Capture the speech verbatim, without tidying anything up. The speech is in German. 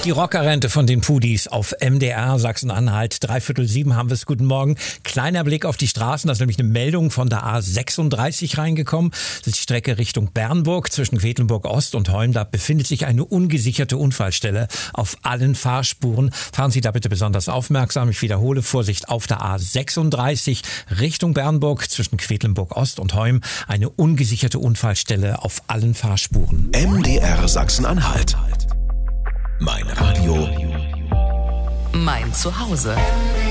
Die Rockerrente von den Pudis auf M D R Sachsen-Anhalt. Dreiviertel sieben haben wir es. Guten Morgen. Kleiner Blick auf die Straßen. Da ist nämlich eine Meldung von der A sechsunddreißig reingekommen. Das ist die Strecke Richtung Bernburg zwischen Quedlinburg Ost und Holm. Da befindet sich eine ungesicherte Unfallstelle auf allen Fahrspuren. Fahren Sie da bitte besonders aufmerksam. Ich wiederhole, Vorsicht auf der A sechsunddreißig Richtung Bernburg zwischen Quedlinburg Ost und Holm. Eine ungesicherte Unfallstelle auf allen Fahrspuren. M D R Sachsen-Anhalt. Mein Radio. Mein Zuhause.